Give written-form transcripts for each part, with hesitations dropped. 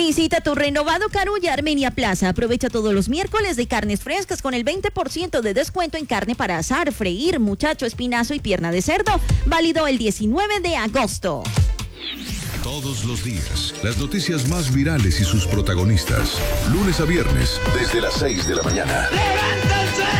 Visita tu renovado Carulla Armenia Plaza. Aprovecha todos los miércoles de carnes frescas con el 20% de descuento en carne para asar, freír, muchacho, espinazo y pierna de cerdo. Válido el 19 de agosto. Todos los días, las noticias más virales y sus protagonistas. Lunes a viernes, desde las 6 de la mañana. ¡Levántense!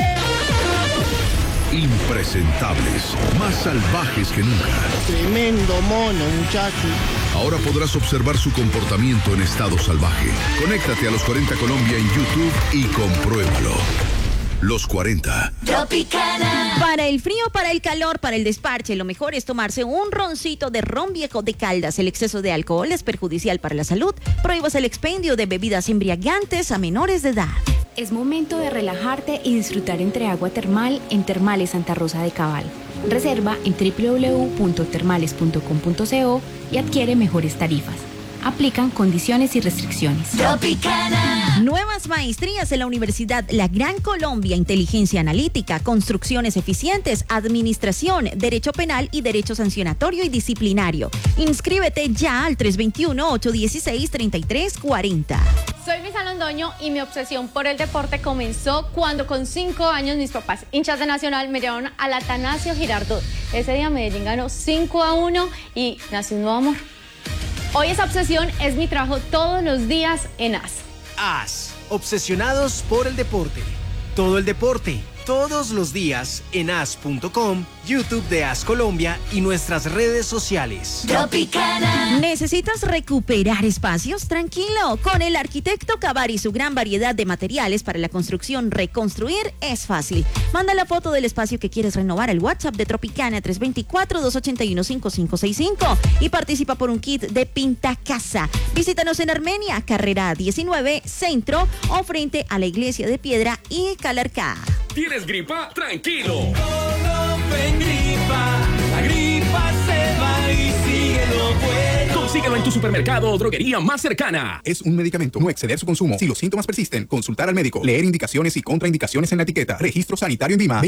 Impresentables, más salvajes que nunca. Tremendo mono, muchacho. Ahora podrás observar su comportamiento en estado salvaje. Conéctate a Los 40 Colombia en YouTube y compruébalo. Los 40. Tropicana. Para el frío, para el calor, para el desparche, lo mejor es tomarse un roncito de ron viejo de Caldas. El exceso de alcohol es perjudicial para la salud. Prohíbas el expendio de bebidas embriagantes a menores de edad. Es momento de relajarte y disfrutar entre agua termal en Termales Santa Rosa de Cabal. Reserva en www.termales.com.co y adquiere mejores tarifas. Aplican condiciones y restricciones. Tropicana. Nuevas maestrías en la Universidad La Gran Colombia: Inteligencia Analítica, Construcciones Eficientes, Administración, Derecho Penal y Derecho Sancionatorio y Disciplinario. Inscríbete ya al 321-816-3340. Soy Misa Londoño y mi obsesión por el deporte comenzó cuando con 5 años mis papás, hinchas de Nacional, me llevaron al Atanasio Girardot. Ese día Medellín ganó 5-1 y nació un nuevo amor. Hoy esa obsesión es mi trabajo todos los días en AS. AS, obsesionados por el deporte. Todo el deporte, todos los días en as.com, YouTube de AS Colombia y nuestras redes sociales. Tropicana. ¿Necesitas recuperar espacios? Tranquilo, con el arquitecto Cavar y su gran variedad de materiales para la construcción, reconstruir es fácil. Manda la foto del espacio que quieres renovar al WhatsApp de Tropicana 324-281-5565 y participa por un kit de Pinta Casa. Visítanos en Armenia, carrera 19, centro o frente a la iglesia de Piedra y Calarcá. ¿Tienes gripa? ¡Tranquilo! La gripa se va y síguelo bueno. Consíguelo en tu supermercado o droguería más cercana. Es un medicamento, no exceder su consumo. Si los síntomas persisten, consultar al médico. Leer indicaciones y contraindicaciones en la etiqueta. Registro Sanitario INVIMA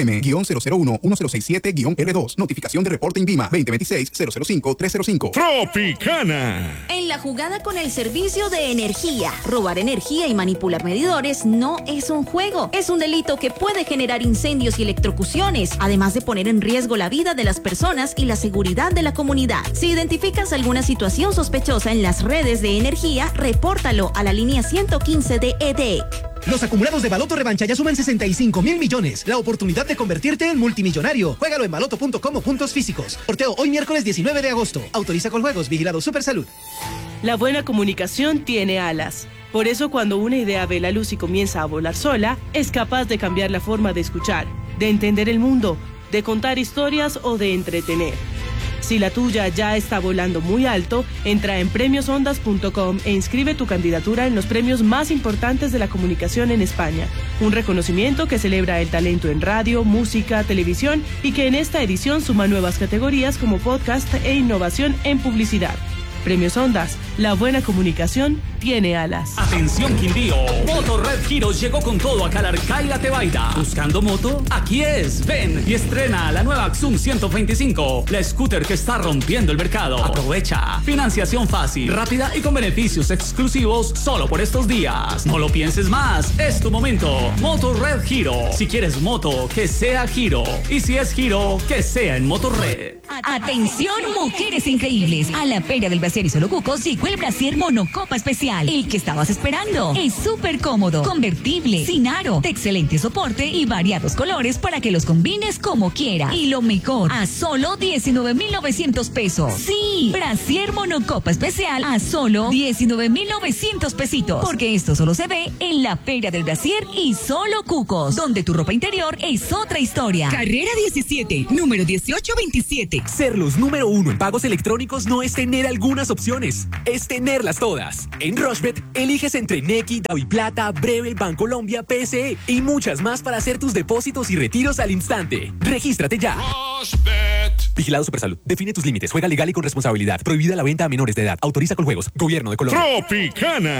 2021M-001-106-7-R2. Notificación de reporte INVIMA 2026-005-305. Tropicana. En la jugada con el servicio de energía, robar energía y manipular medidores no es un juego. Es un delito que puede generar incendios y electrocuciones, además de poner en riesgo la vida de las personas y la seguridad de la comunidad. Si identificas alguna situación sospechosa en las redes de energía, repórtalo a la línea 115 de EDEC. Los acumulados de Baloto Revancha ya suman 65.000 millones. La oportunidad de convertirte en multimillonario. Juégalo en baloto.com o puntos físicos. Sorteo hoy miércoles 19 de agosto. Autoriza con juegos. Vigilado Supersalud. La buena comunicación tiene alas. Por eso cuando una idea ve la luz y comienza a volar sola, es capaz de cambiar la forma de escuchar, de entender el mundo, de contar historias o de entretener. Si la tuya ya está volando muy alto, entra en premiosondas.com e inscribe tu candidatura en los premios más importantes de la comunicación en España. Un reconocimiento que celebra el talento en radio, música, televisión y que en esta edición suma nuevas categorías como podcast e innovación en publicidad. Premios Ondas, la buena comunicación tiene alas. Atención Quindío, Moto Red Hero llegó con todo a Calarcá y La Tebaida. ¿Buscando moto? Aquí es, ven y estrena la nueva Axum 125, la scooter que está rompiendo el mercado. Aprovecha, financiación fácil, rápida y con beneficios exclusivos solo por estos días. No lo pienses más, es tu momento. Moto Red Hero, si quieres moto, que sea Hero, y si es Hero, que sea en Moto Red. Atención mujeres increíbles, a la Feria del Brasier y Solo Cucos llegó el Brasier Monocopa Especial, el que estabas esperando. Es súper cómodo, convertible, sin aro, de excelente soporte y variados colores para que los combines como quieras. Y lo mejor, a solo 19,900 pesos. Sí, Brasier Monocopa Especial a solo 19,900 pesitos. Porque esto solo se ve en la Feria del Brasier y Solo Cucos, donde tu ropa interior es otra historia. Carrera 17, número 1827. Ser los número 1 en pagos electrónicos no es tener algunas opciones, es tenerlas todas. En Rushbet, eliges entre Nequi, DaviPlata, Breve, Bancolombia, PSE y muchas más para hacer tus depósitos y retiros al instante. Regístrate ya. Rushbet. Vigilado Supersalud. Define tus límites. Juega legal y con responsabilidad. Prohibida la venta a menores de edad. Autoriza con juegos. Gobierno de Colombia. Tropicana.